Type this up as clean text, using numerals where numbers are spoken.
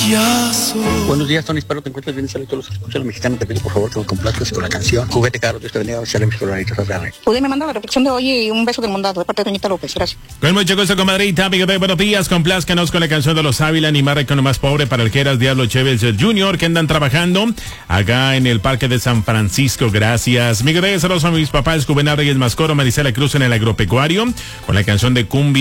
payaso. Buenos días, Tony, espero te encuentres bien. Saludos a los escuchas mexicanos. Te pido por favor que me complazcas con la canción Juguete Caro. Dios te bendiga, a mis coloraditos. Pues me manda la reflexión de hoy y un beso del mondado de parte de Doñita López. Gracias. Con mucho gusto, comadrita. Amigo de buenos días, complázcanos con la canción de los Ávila, ni más rico ni más pobre, para el que eras Diablo Chévez Jr., que andan trabajando acá en el Parque de San Francisco. Gracias. Amigo de saludos a mis papás, Juvenal Reyes Mascoro, Marisela Cruz en el Agropecuario, con la canción de Cumbia